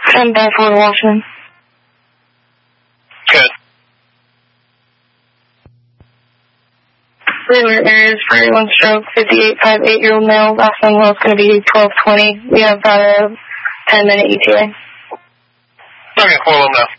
10 by Fort Washington. Good. Regular areas for 1 stroke, 58, 8-year-old male. Last name was going to be 1220. We have about a 10-minute ETA. Okay, 4 now.